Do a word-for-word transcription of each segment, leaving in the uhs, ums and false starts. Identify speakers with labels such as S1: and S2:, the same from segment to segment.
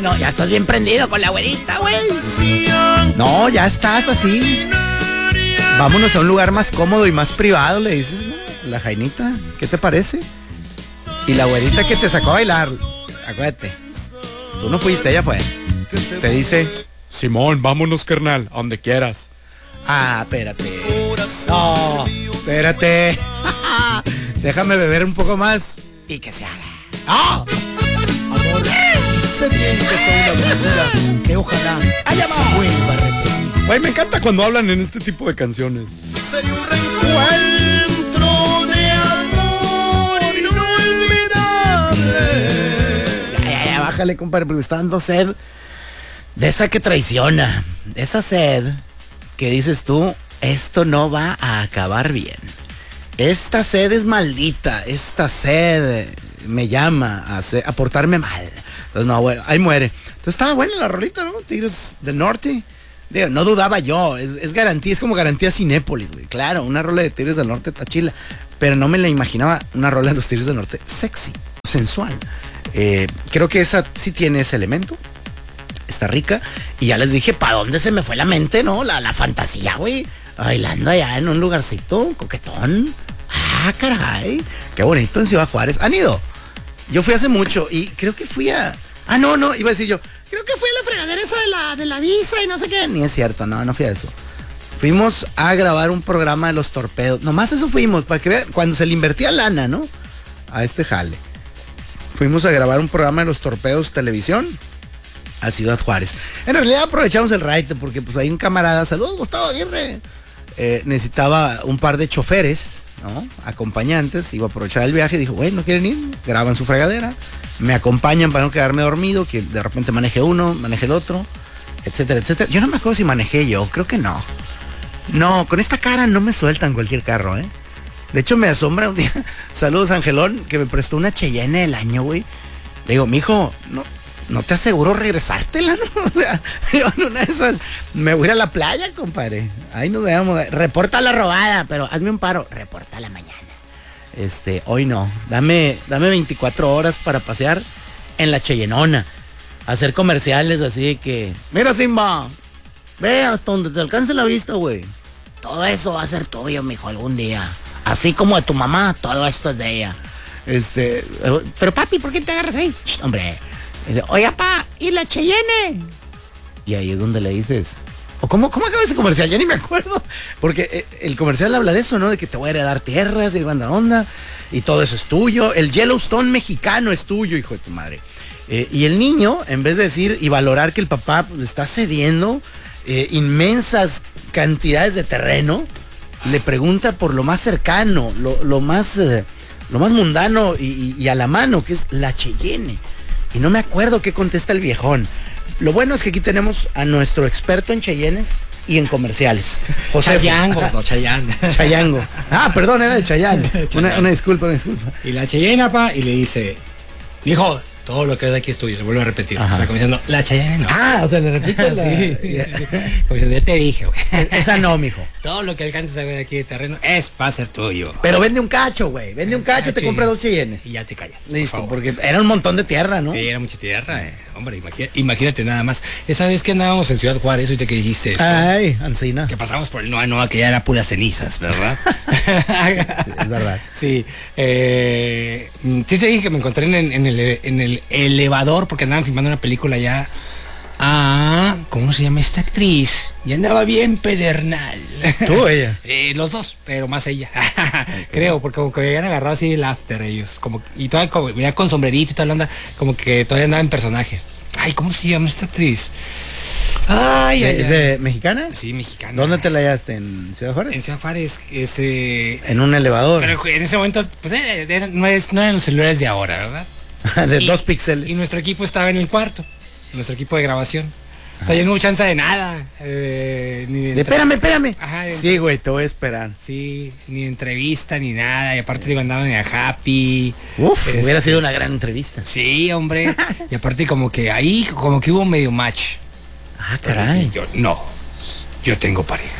S1: Ay, no, ya estás bien prendido con la güerita, güey. No, ya estás así. Vámonos a un lugar más cómodo y más privado, le dices, ¿no? La Jainita, ¿qué te parece? Y la güerita que te sacó a bailar, acuérdate, tú no fuiste, ella fue. Te dice,
S2: Simón, vámonos, carnal, a donde quieras.
S1: ah, espérate. No, espérate. Déjame beber un poco más y que se haga. ¡Oh! Amor, sé bien que fue una aventura que ojalá se vuelva a repetir.
S2: Güey, me encanta cuando hablan en este tipo de canciones.
S3: Sería un reencuentro de amor inolvidable.
S1: Ya, ya, ya, bájale, compadre, porque está dando sed. De esa que traiciona. De esa sed que dices tú, esto no va a acabar bien. Esta sed es maldita. Esta sed me llama a, hacer, a portarme mal. Entonces, no, bueno, ahí muere. Entonces estaba buena la rolita, ¿no? Tigres del Norte. Digo, no dudaba yo. Es, es garantía, es como garantía Cinépolis, güey. Claro, una rola de Tigres del Norte está chila. Pero no me la imaginaba una rola de los Tigres del Norte sexy, sensual. Eh, creo que esa sí tiene ese elemento. Está rica. Y ya les dije, ¿para dónde se me fue la mente, no? La, la fantasía, güey. Bailando allá en un lugarcito coquetón. Ah, caray. Qué bonito en Ciudad Juárez. ¿Han ido? Yo fui hace mucho y creo que fui a... Ah, no, no, iba a decir yo. Creo que fui a la fregadera esa de la, de la visa y no sé qué. Ni es cierto, no, no fui a eso. Fuimos a grabar un programa de los torpedos. Nomás eso fuimos, para que vean, cuando se le invertía lana, ¿no? A este jale. Fuimos a grabar un programa de los torpedos televisión a Ciudad Juárez. En realidad aprovechamos el raite porque pues hay un camarada, saludos Gustavo Aguirre, eh, necesitaba un par de choferes, ¿no? Acompañantes, iba a aprovechar el viaje, dijo, güey, ¿no quieren ir? Graban su fregadera, me acompañan para no quedarme dormido, que de repente maneje uno, maneje el otro, etcétera, etcétera. Yo no me acuerdo si manejé yo, creo que no. No, con esta cara no me sueltan cualquier carro, ¿eh? De hecho me asombra un día, saludos Angelón, que me prestó una Cheyenne el año, güey. Le digo, mijo, no... no te aseguro regresártela, ¿no? O sea, yo en una de esas me voy a ir a la playa, compadre. Ahí nos veamos. Reporta la robada, pero hazme un paro. Reporta la mañana. Este, hoy no. Dame, dame veinticuatro horas para pasear en la Cheyenona. Hacer comerciales así de que, mira, Simba, ve hasta donde te alcance la vista, güey. Todo eso va a ser tuyo, mijo, algún día. Así como de tu mamá, todo esto es de ella. Este, pero papi, ¿por qué te agarras ahí? Shh, hombre. Dice, oye, papá, ¿y la Cheyenne? Y ahí es donde le dices, ¿o cómo, cómo acaba ese comercial? Ya ni me acuerdo. Porque el comercial habla de eso, ¿no? De que te voy a heredar tierras, de banda onda, y todo eso es tuyo. El Yellowstone mexicano es tuyo, hijo de tu madre. Eh, y el niño, en vez de decir y valorar que el papá pues, está cediendo eh, inmensas cantidades de terreno, le pregunta por lo más cercano, lo, lo más eh, lo más mundano y, y a la mano, que es la Cheyenne. Y no me acuerdo qué contesta el viejón. Lo bueno es que aquí tenemos a nuestro experto en Cheyennes y en comerciales.
S4: José Chayango, no Chayango.
S1: Chayango. Ah, perdón, era de Chayango. Una, una disculpa, una disculpa.
S4: Y la Cheyenne, pa, y le dice, hijo, todo lo que es de aquí es tuyo. Le vuelvo a repetir. Ajá. O sea, como diciendo, la Cheyenne no.
S1: Ah, o sea, le repito la...
S4: sí, sí, sí. Como diciendo, yo te dije, güey.
S1: Esa no, mijo.
S4: Todo lo que alcances a ver aquí de terreno es va a ser tuyo.
S1: Pero vende un cacho, güey. Vende un cacho y te compra dos Cheyennes.
S4: Y ya te callas.
S1: Listo, por porque era un montón de tierra, ¿no?
S4: Sí, era mucha tierra. Eh. Hombre, imagínate, imagínate nada más. Esa vez que andábamos en Ciudad Juárez, ahorita que dijiste eso.
S1: Ay, Ancina.
S4: Que pasamos por el Noa Noa, que ya era puras cenizas, ¿verdad?
S1: Sí, es verdad.
S4: Sí. Eh, sí te dije que me encontré en, en, el, en el elevador porque andaban filmando una película ya. Ah, ¿cómo se llama esta actriz? Y andaba bien pedernal.
S1: ¿Tú o ella?
S4: Eh, los dos, pero más ella. Creo, porque como que habían agarrado así el after ellos. Como, y todavía como, venía con sombrerito y toda la onda, como que todavía andaba en personaje. Ay, ¿cómo se llama esta actriz? Ay, ay,
S1: ¿Es
S4: ay.
S1: de mexicana?
S4: Sí, mexicana.
S1: ¿Dónde te la hallaste? ¿En Ciudad Juárez?
S4: En Ciudad Juárez, este...
S1: En un elevador.
S4: Pero en ese momento, pues era, no, es, no eran los celulares de ahora, ¿verdad?
S1: de
S4: y,
S1: dos píxeles.
S4: Y nuestro equipo estaba en el cuarto. Nuestro equipo de grabación. O sea, yo no hubo chance de nada. Eh, ni de
S1: de espérame, espérame.
S4: Ajá, de
S1: sí, güey, te voy a esperar.
S4: Sí, ni entrevista, ni nada. Y aparte digo, andaban en Happy.
S1: Uf,
S4: este,
S1: hubiera sido una gran entrevista.
S4: Sí, hombre. Y aparte como que ahí, como que hubo medio match.
S1: Ah, caray.
S4: Yo, no, yo tengo pareja.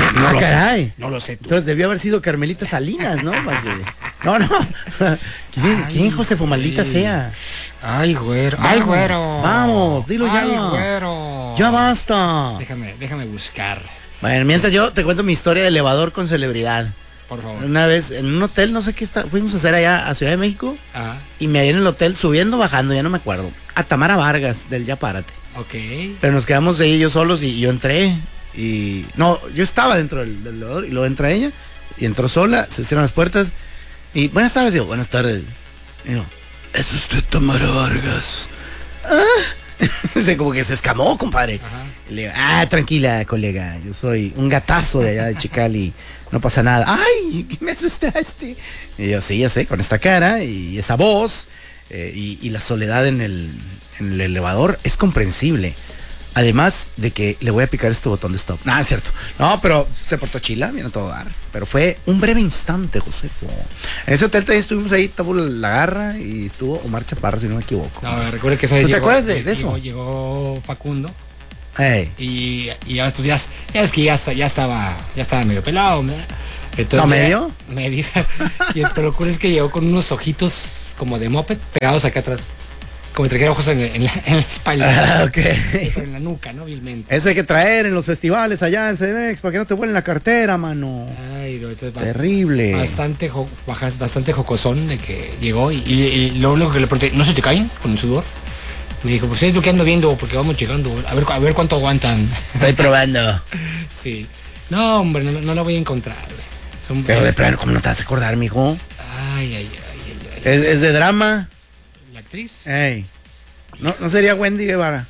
S4: No
S1: Ah,
S4: lo
S1: caray.
S4: sé. No lo sé tú.
S1: Entonces debió haber sido Carmelita Salinas, ¿no? Para que- No, no. ¿Quién,
S4: Ay,
S1: ¿quién Josefo, maldita
S4: güey.
S1: sea?
S4: Ay, güero.
S1: Vamos,
S4: Ay, güero.
S1: vamos, dilo ya.
S4: Ay, güero.
S1: Ya basta.
S4: Déjame, déjame buscar,
S1: Bueno, mientras yo te cuento mi historia de elevador con celebridad.
S4: por favor.
S1: Una vez en un hotel, no sé qué está, fuimos a hacer allá a Ciudad de México
S4: Ajá.
S1: y me hallé en el hotel subiendo, bajando, ya no me acuerdo. A Tamara Vargas del Ya Párate.
S4: Ok.
S1: Pero nos quedamos ahí yo solos y yo entré y... No, yo estaba dentro del, del elevador y luego entra ella y entró sola, se cierran las puertas y buenas tardes, yo, buenas tardes. Y yo, ¿es usted Tamara Vargas? Ah. Se como que se escamó, compadre.
S4: Ajá.
S1: Y le digo, ah, tranquila, colega, yo soy un gatazo de allá de Chicali, no pasa nada. Ay, ¿qué me asustaste? Y yo, sí, ya sé, con esta cara y esa voz eh, y, y la soledad en el, en el elevador es comprensible. Además de que le voy a picar este botón de stop. Nada, es cierto. No, pero se portó chila, viene a todo dar. Pero fue un breve instante, Josefo. En ese hotel también estuvimos ahí, Tabu la Garra y estuvo Omar Chaparro, si no me equivoco.
S4: No, recuerda que esa vez
S1: ¿Tú te
S4: llegó-
S1: acuerdas de- de eso?
S4: Llegó, llegó Facundo
S1: Ey.
S4: y, y ya, pues ya, ya es que ya, está- ya estaba ya estaba medio pelado, ¿verdad? Entonces,
S1: ¿No, medio?
S4: Medio. Y el- pero lo curioso es que llegó con unos ojitos como de moped pegados acá atrás. Como si trajera ojos en, en la, en la espalda.
S1: Ah, ok.
S4: Pero en la nuca, ¿no? Vilmente.
S1: Eso hay que traer en los festivales allá en C D M X para que no te vuelen la cartera, mano.
S4: Ay, no, entonces bast-
S1: Terrible.
S4: Bastante, jo- bajas- bastante jocosón de que llegó y, y- y lo único que le pregunté, ¿no se te caen con el sudor? Me dijo, pues es lo que ando viendo porque vamos llegando, a ver, a ver cuánto aguantan.
S1: Estoy probando.
S4: Sí. No, hombre, no, no la voy a encontrar, güey. Son-
S1: Pero de
S4: es-
S1: plano, ¿cómo no te vas a acordar, mijo?
S4: Ay, ay, ay, ay, ay.
S1: Es, es de drama.
S4: ¿La actriz?
S1: Ey. No, no sería Wendy Guevara.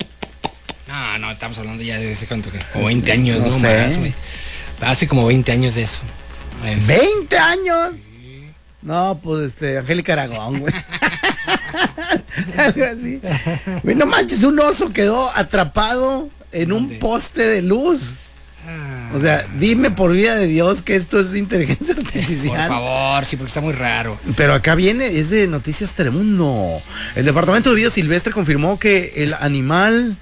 S4: No, no, estamos hablando ya de ese cuánto que, como veinte años,
S1: no
S4: no,
S1: sé.
S4: más, güey. Hace como veinte años de eso. Es-
S1: ¿veinte años? No, pues este, Angélica Aragón, güey. Algo así. Güey, no manches, un oso quedó atrapado en un
S4: ¿Dónde?
S1: poste de luz.
S4: Ah,
S1: O sea, dime por vida de Dios que esto es inteligencia
S4: por
S1: artificial.
S4: favor, sí, porque está muy raro.
S1: Pero acá viene, es de Noticias Telemundo. El Departamento de Vida Silvestre confirmó que el animal,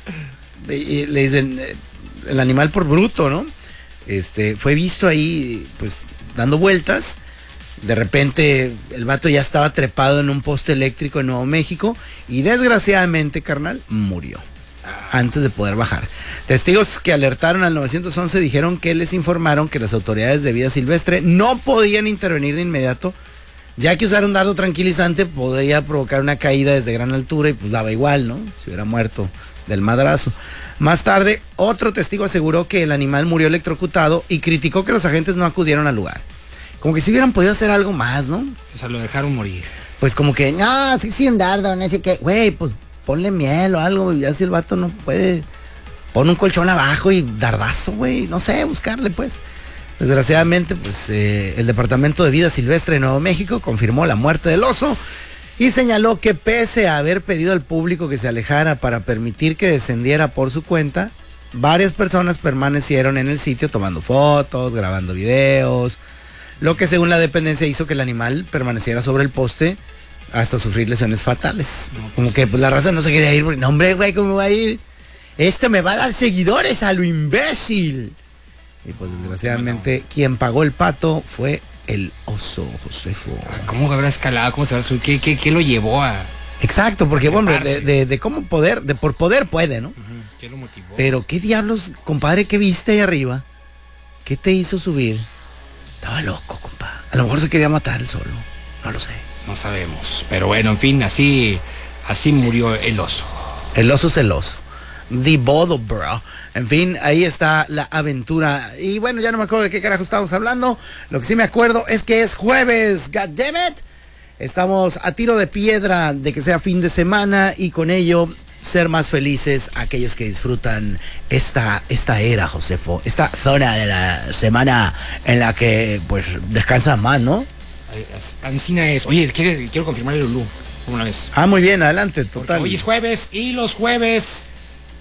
S1: eh, le dicen, eh, el animal por bruto, ¿no? Este, fue visto ahí, pues, dando vueltas. De repente, el vato ya estaba trepado en un poste eléctrico en Nuevo México y desgraciadamente, carnal, murió antes de poder bajar. Testigos que alertaron al nueve once dijeron que les informaron que las autoridades de vida silvestre no podían intervenir de inmediato, ya que usar un dardo tranquilizante podría provocar una caída desde gran altura y pues daba igual, ¿no? Si hubiera muerto del madrazo. Más tarde, otro testigo aseguró que el animal murió electrocutado y criticó que los agentes no acudieron al lugar. Como que si hubieran podido hacer algo más, ¿no?
S4: O sea, lo dejaron morir.
S1: Pues como que, no, sí, sí, un dardo, no sé qué. Güey, pues ponle miel o algo, ya si el vato no puede, pon un colchón abajo y dardazo, güey, no sé, buscarle, pues. Desgraciadamente, pues eh, el Departamento de Vida Silvestre de Nuevo México confirmó la muerte del oso y señaló que pese a haber pedido al público que se alejara para permitir que descendiera por su cuenta, varias personas permanecieron en el sitio tomando fotos, grabando videos, lo que según la dependencia hizo que el animal permaneciera sobre el poste hasta sufrir lesiones fatales.
S4: No, pues,
S1: Como que pues, la raza no se quería ir, porque, no hombre, güey, ¿cómo me va a ir? Esto me va a dar seguidores a lo imbécil. Y pues desgraciadamente quien pagó el pato fue el oso, Josefo.
S4: ¿Cómo habrá escalado? ¿Cómo se habrá subido? ¿Qué, qué, qué lo llevó a...?
S1: Exacto, porque bueno, de,
S4: Treparse.
S1: de, de cómo poder, de por poder puede, ¿no?
S4: Ujú, ¿Qué lo motivó?
S1: Pero qué diablos, compadre, ¿qué viste ahí arriba? ¿Qué te hizo subir? Estaba loco, compadre. A lo mejor se quería matar él solo. No lo sé.
S4: No sabemos. Pero bueno, en fin, así, así murió el oso.
S1: El oso celoso. The bodo, bro. En fin, ahí está la aventura. Y bueno, ya no me acuerdo de qué carajo estábamos hablando. Lo que sí me acuerdo es que es jueves. God damn it. Estamos a tiro de piedra de que sea fin de semana y con ello ser más felices aquellos que disfrutan esta, esta era, Josefo. Esta zona de la semana en la que pues descansan más, ¿no?
S4: Ay, as- Ancina es... Oye, quiero, quiero confirmar el Lulú una vez.
S1: Ah, muy bien, adelante,
S4: Porque
S1: total.
S4: hoy es jueves y los jueves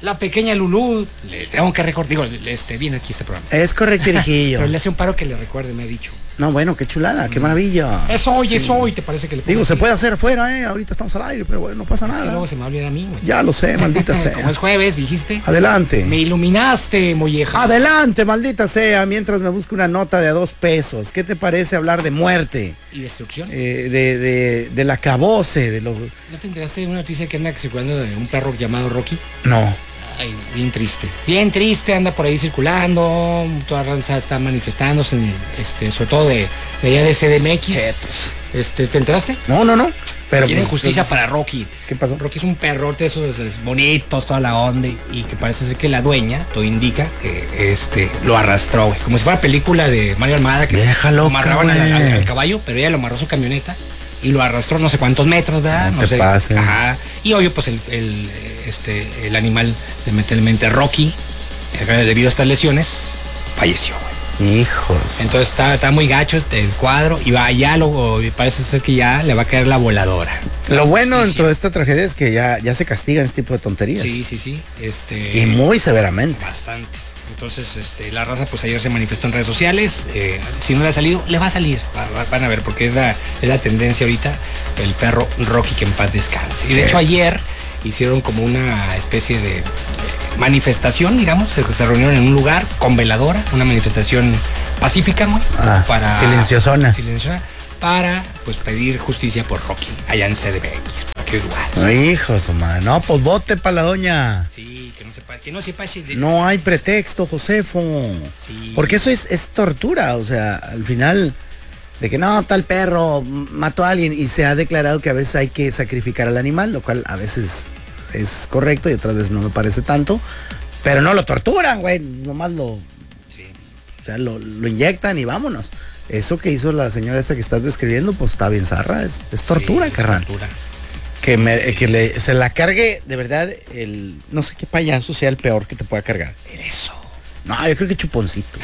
S4: La pequeña Lulú, le tengo que recordar, digo, este, viene aquí este programa.
S1: Es correcto,
S4: Pero
S1: Hirijillo.
S4: le hace un paro que le recuerde, me ha dicho.
S1: No, bueno, qué chulada, qué maravilla.
S4: Es hoy, es hoy, ¿te parece que le
S1: Digo,
S4: pongo
S1: se
S4: así?
S1: puede hacer afuera, ¿eh? Ahorita estamos al aire, pero bueno, no pasa
S4: Es que
S1: nada.
S4: luego se me va a olvidar a mí, güey.
S1: Ya lo sé, maldita
S4: Como
S1: sea.
S4: es jueves, dijiste.
S1: Adelante.
S4: Me iluminaste, molleja.
S1: Adelante, maldita sea, mientras me busco una nota de a dos pesos. ¿Qué te parece hablar de muerte?
S4: Y destrucción.
S1: Eh, de, de, del acabose, de lo...
S4: ¿No te enteraste de una noticia que anda circulando de un perro llamado Rocky?
S1: No.
S4: Ay, bien triste. Bien triste, anda por ahí circulando, toda raza está manifestándose, en, este, sobre todo de, de allá de C D M X. Este, ¿te enteraste?
S1: No, no, no. Pero
S4: Quieren
S1: pues,
S4: justicia
S1: entonces,
S4: para Rocky.
S1: ¿qué pasó?
S4: Rocky es un perrote, esos es, bonitos, toda la onda, y, y que parece ser que la dueña, todo indica, que este, lo arrastró, güey. Como si fuera película de Mario Almada, que
S1: Déjalo,
S4: lo amarraban al,
S1: güey.
S4: al- al caballo, pero ella lo amarró a su camioneta y lo arrastró no sé cuántos metros, ¿verdad?
S1: No
S4: No,
S1: te
S4: sé.
S1: pases.
S4: Ajá. Y obvio, pues el, el, este, el animal, lamentablemente Rocky, eh, debido a estas lesiones, falleció, güey.
S1: Hijos.
S4: Entonces está, está muy gacho el cuadro y va ya lo parece ser que ya le va a caer la voladora.
S1: Lo bueno
S4: Sí,
S1: dentro
S4: sí.
S1: de esta tragedia es que ya, ya se castigan este tipo de tonterías.
S4: Sí, sí, sí. Este,
S1: Y muy severamente.
S4: bastante. Entonces, este, la raza, pues ayer se manifestó en redes sociales. eh, si no le ha salido, le va a salir. Va- va- van a ver, porque es la, es la tendencia ahorita. El perro Rocky, que en paz descanse. Y de
S1: Sí.
S4: hecho, ayer hicieron como una especie de eh, manifestación, digamos. Se, se reunieron en un lugar con veladora, una manifestación pacífica, güey.
S1: Ah, silenciosona.
S4: Silenciosona. Para, pues, pedir justicia por Rocky, allá en C D M X. Para aquellos lugares.
S1: Hijos, man. No, pues vote para la doña.
S4: Sí, que no sepa, que no sepa ese de-
S1: No hay pretexto, Josefo.
S4: Sí.
S1: Porque eso es, es tortura. O sea, al final, de que no, tal perro mató a alguien y se ha declarado que a veces hay que sacrificar al animal, lo cual a veces es correcto y otras veces no me parece tanto. Pero no lo torturan, güey. Nomás lo,
S4: Sí.
S1: o sea, lo, lo inyectan y vámonos. Eso que hizo la señora esta que estás describiendo, pues está bien zarra. Es, es tortura,
S4: Sí,
S1: carnal.
S4: tortura.
S1: Que, me, que le, se la cargue, de verdad, el no sé qué payaso sea el peor que te pueda cargar.
S4: Eso.
S1: No, yo creo que Chuponcito.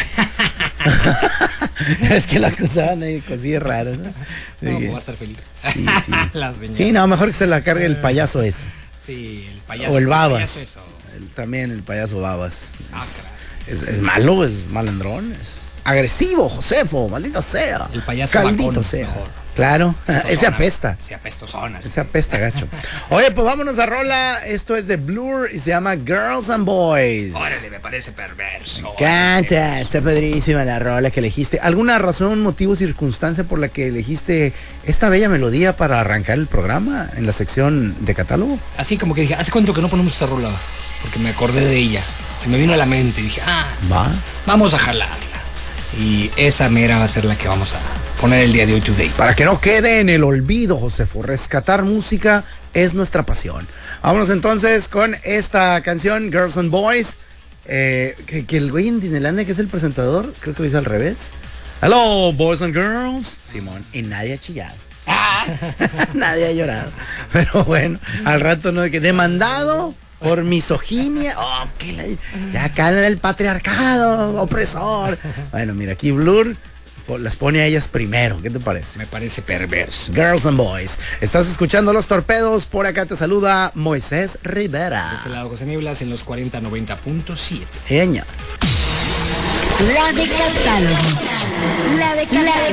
S1: Es que la acusaban ahí cosillas raras, ¿no?
S4: No,
S1: Sí,
S4: pues va a estar feliz.
S1: sí, sí.
S4: La señora.
S1: Sí, no, mejor que se la cargue el payaso eso.
S4: Sí, el payaso.
S1: O el
S4: payaso
S1: Babas.
S4: eso.
S1: El- también el payaso Babas.
S4: Ah,
S1: Es, es, es malo, es malandrón, es agresivo, Josefo, maldita sea.
S4: El payaso
S1: Caldito
S4: bacón,
S1: sea.
S4: mejor.
S1: Claro, ese
S4: Pestozonas.
S1: apesta.
S4: Ese apestozonas.
S1: Ese apesta, gacho. Oye, pues vámonos a rola. Esto es de Blur y se llama Girls and Boys.
S4: Órale, me parece perverso.
S1: Canta, está padrísima la rola que elegiste. ¿Alguna razón, motivo, circunstancia por la que elegiste esta bella melodía para arrancar el programa en la sección de catálogo?
S4: Así como que dije, ¿hace cuánto que no ponemos esta rola? Porque me acordé de ella. Se me vino a la mente y dije, ah,
S1: Va.
S4: vamos a jalarla. Y esa mera va a ser la que vamos a poner el día de hoy today.
S1: Para que no quede en el olvido, Josefo, rescatar música es nuestra pasión. Vámonos entonces con esta canción, Girls and Boys. Eh, que, que el güey en Disneylandia, que es el presentador, creo que lo hizo al revés. Hello, boys and girls. Simón, y nadie ha chillado. Nadie ha llorado. Pero bueno, al rato no, que demandado por misoginia. Oh, que la, ya acá en el patriarcado, opresor. Bueno, mira, aquí Blur po- las pone a ellas primero. ¿Qué te parece?
S4: Me parece perverso.
S1: Girls and Boys. Estás escuchando Los Torpedos. Por acá te saluda Moisés Rivera.
S4: De este lado, José Nieblas en los cuarenta noventa punto siete.
S1: Eña.
S5: La de catálogo. La de catálogo.